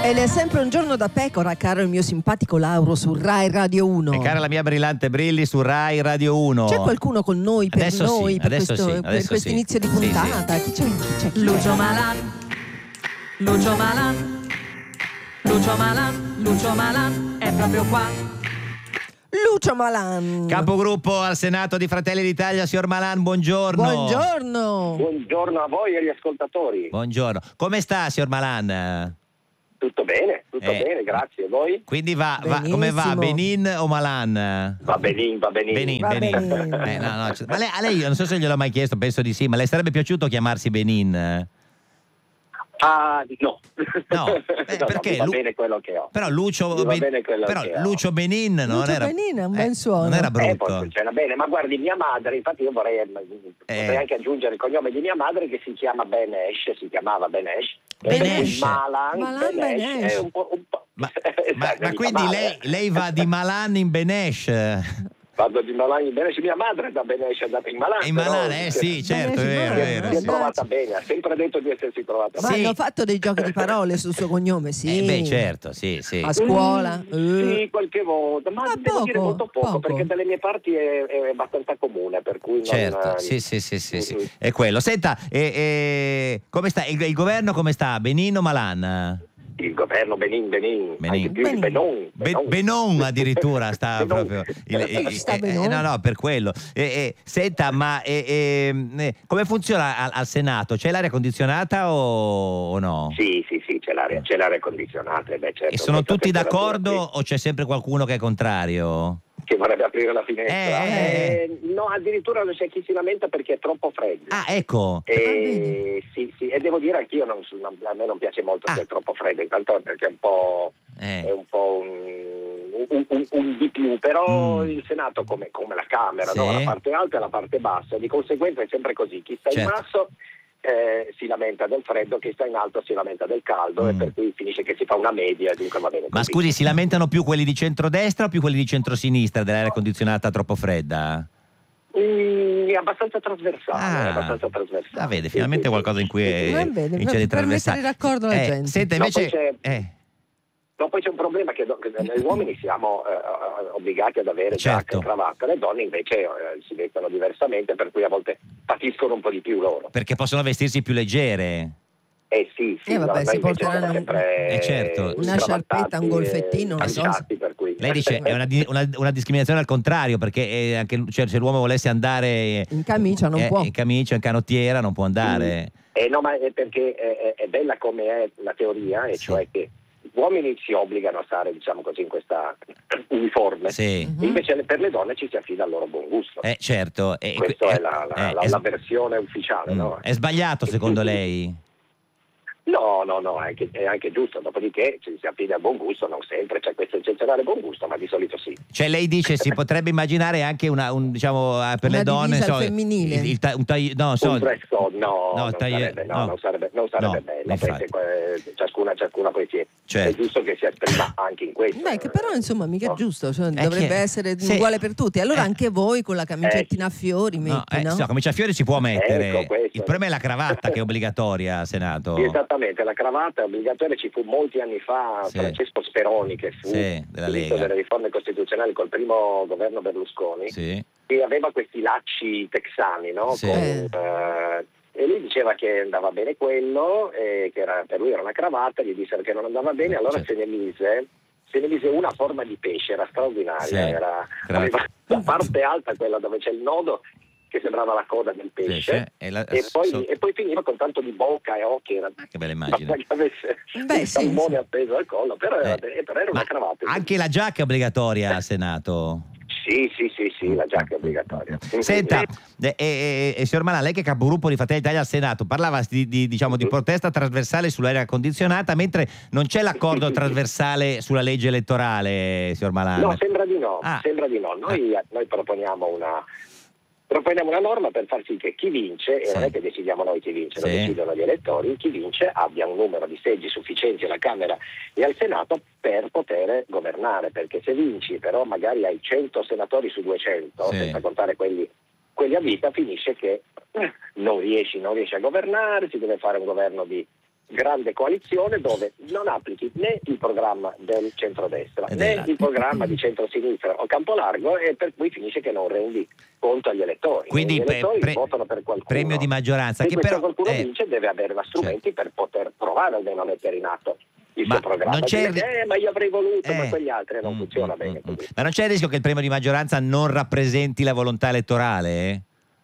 Ed è sempre un giorno da pecora, caro il mio simpatico Lauro su Rai Radio 1. E cara la mia brillante Brilli su Rai Radio 1. C'è qualcuno con noi, per adesso noi, sì, per adesso questo, sì, per adesso questo sì. inizio di puntata? Sì. Chi c'è? Lucio Malan, Lucio Malan, Lucio Malan, Lucio Malan è proprio qua. Lucio Malan. Capogruppo al Senato di Fratelli d'Italia, signor Malan, buongiorno. Buongiorno. Buongiorno a voi e agli ascoltatori. Buongiorno. Come sta, signor Malan? Tutto bene, grazie. E voi? Quindi come va? Benissimo. Benin o Malan? Va benissimo. Benin. Va Benin. No. Ma a lei, non so se gliel'ho mai chiesto, penso di sì, ma le sarebbe piaciuto chiamarsi Benin? Ah, no. No, perché? Mi va bene quello che ho. Però Lucio, Mi va bene quello che ho. Lucio Benin non Lucio era... Benin è un bel suono. Non era Poi brutto. funziona bene, ma guardi, mia madre, infatti io potrei anche aggiungere il cognome di mia madre che si chiama Benesh, si chiamava Benesh. Benesh. Malan Benesh. È un po'. Ma Sai, quindi lei va di Malan in Benesh? Vado di Malan in Benesh, mia madre da Benesh è andata in Malan. In Malan, sì, certo, è vero, è vero. Si è Sì. trovata bene, ha sempre detto di essersi trovata Ma bene. hanno fatto dei giochi di parole sul suo cognome, sì. Beh, certo, sì. A scuola. Sì, qualche volta, ma Ma devo dire molto poco, poco. perché dalle mie parti è abbastanza comune, per cui Certo, non, sì, è quello. Senta, come sta? Il governo come sta? Benin o Malan? il governo Benin. Anche più Benin. il Benon. Benon addirittura sta Benon. proprio Sta Benon? no, per quello. Senta, ma come funziona al Senato? C'è l'aria condizionata o no? Sì, c'è l'aria condizionata. Beh, certo, E sono questa tutti temperatura d'accordo qui, o c'è sempre qualcuno che è contrario? che vorrebbe aprire la finestra. No, addirittura c'è chi si lamenta perché è troppo freddo. Ah, ecco. Sì, e devo dire anch'io, a me non piace molto che è troppo freddo, intanto perché è un po' un di più, però il Senato come la Camera, Sì. no? La parte alta e la parte bassa, di conseguenza è sempre così, chi sta in Certo. basso si lamenta del freddo, chi sta in alto si lamenta del caldo, e per cui finisce che si fa una media e dunque va bene Ma così. scusi, si lamentano più quelli di centrodestra o più quelli di centrosinistra dell'aria condizionata troppo fredda? È abbastanza trasversale, Ah, vede, finalmente Sì. qualcosa in cui Vede, vince di per mettere trasversale. d'accordo la gente. Senta, No, invece... poi c'è un problema che noi uomini siamo obbligati ad avere Certo. giacca e cravatta, le donne invece si vestono diversamente, per cui a volte patiscono un po' di più loro. perché possono vestirsi più leggere. Sì, vabbè, noi si invece porteranno siamo sempre certo. una sciarpetta, un golfettino, non so. calciati, per cui Lei dice è una discriminazione al contrario, perché anche se l'uomo volesse andare In camicia non può. in camicia, in canottiera, non può andare. No, ma è perché è bella come è la teoria, e Sì. cioè che gli uomini si obbligano a stare, diciamo così, in questa uniforme, Sì. invece per le donne ci si affida al loro buon gusto. Certo. Questa è la versione ufficiale, no? È sbagliato secondo lei? No, è anche giusto, dopodiché ci si affida al buon gusto, non sempre c'è questo eccezionale buon gusto, ma di solito sì. Cioè lei dice si potrebbe immaginare anche diciamo per Una le donne divisa al femminile. un Un dress code, non sarebbe no, bello, infatti. perché ciascuna poi Certo. è giusto che si esprima anche in questo. Beh, che però insomma mica è No. giusto, cioè, dovrebbe essere sì. uguale per tutti. Allora anche voi con la camicettina a fiori No, metti, no? sì, no, camicia a fiori si può mettere. Ecco, questo. Il problema è la cravatta che è obbligatoria a Senato. Sì, esattamente, la cravatta è obbligatoria, ci fu molti anni fa Sì. Francesco Speroni, che fu Della ministro Lega. delle riforme costituzionali col primo governo Berlusconi, Sì. che aveva questi lacci texani, no? Sì. E lui diceva che andava bene quello, e che per lui era una cravatta, gli dissero che non andava bene, allora certo. se ne mise una forma di pesce, era straordinaria, Sì. aveva la parte alta, quella dove c'è il nodo, che sembrava la coda del pesce, e poi finiva con tanto di bocca e occhi, era che bella immagine. che avesse Beh, un sì, salmone appeso al collo, però era Ma una cravatta. anche la giacca è obbligatoria al Senato. Sì, la giacca è obbligatoria. Senta, signor Malan, lei che è capogruppo di Fratelli d'Italia al Senato parlava di protesta trasversale sull'aria condizionata, mentre non c'è l'accordo trasversale sulla legge elettorale, signor Malan. No, sembra di no. Ah. Noi proponiamo una norma per far sì che chi vince, e Sì. non è che decidiamo noi chi vince, lo Sì. decidono gli elettori, chi vince abbia un numero di seggi sufficienti alla Camera e al Senato per poter governare, perché se vinci però magari hai 100 senatori su 200, Sì. senza contare quelli a vita, finisce che non riesci a governare, si deve fare un governo di grande coalizione dove non applichi né il programma del centrodestra né il programma di centrosinistra o Campolargo, e per cui finisce che non rendi conto agli elettori. Quindi gli elettori votano per qualcuno. Premio di maggioranza. Se Che questo però, qualcuno vince deve avere strumenti per poter provare almeno a mettere in atto il suo programma. Non c'è ma io avrei voluto, ma quegli altri non funziona bene così. Ma non c'è il rischio che il premio di maggioranza non rappresenti la volontà elettorale?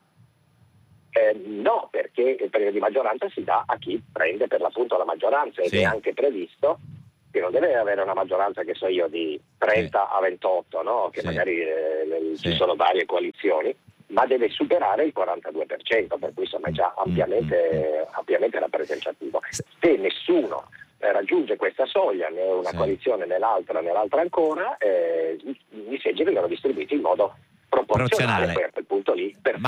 No, perché il premio di maggioranza si dà a chi prende per l'appunto la maggioranza, ed è anche previsto che non deve avere una maggioranza, che so io, di 30 a 28, no? Che magari ci sono varie coalizioni, ma deve superare il 42%, per cui insomma è già ampiamente rappresentativo. Se nessuno raggiunge questa soglia, né una coalizione né l'altra ancora, i seggi vengono distribuiti in modo proporzionale. Poi a quel punto lì, per